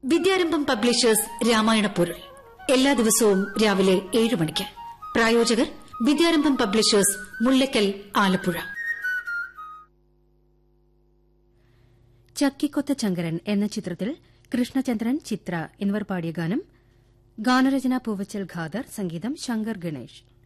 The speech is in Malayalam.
വിദ്യാരംഭം പബ്ലിഷേഴ്സ് രാമായണ പൊരുൾ എല്ലാ ദിവസവും രാവിലെ 7 മണിക്ക്. പ്രായോജകർ വിദ്യാരംഭം പബ്ലിഷേഴ്സ്, മുല്ലക്കൽ, ആലപ്പുഴ. ചക്കിക്കൊത്ത ചങ്കരൻ എന്ന ചിത്രത്തിൽ കൃഷ്ണചന്ദ്രൻ, ചിത്ര എന്നിവർ പാടിയ ഗാനം. ഗാനരചന പൂവച്ചൽ ഖാദർ, സംഗീതം ശങ്കർ ഗണേഷ്.